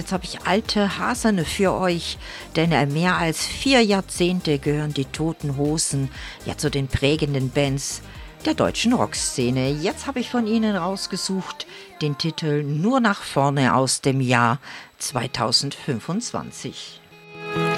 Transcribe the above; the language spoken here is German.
jetzt habe ich alte Haserne für euch, denn mehr als 4 Jahrzehnte gehören die Toten Hosen ja zu den prägenden Bands der deutschen Rockszene. Jetzt habe ich von ihnen rausgesucht den Titel Nur nach vorne aus dem Jahr 2025.